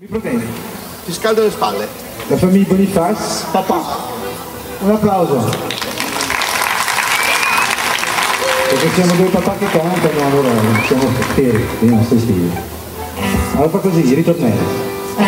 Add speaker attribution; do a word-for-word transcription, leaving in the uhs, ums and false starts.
Speaker 1: Problemi.
Speaker 2: Ti scaldo le spalle.
Speaker 1: La famiglia Boniface.
Speaker 2: Papà.
Speaker 1: Un applauso. Perché siamo due papà che cantano, allora siamo fieri dei nostri stili. Allora fa così, ritornello.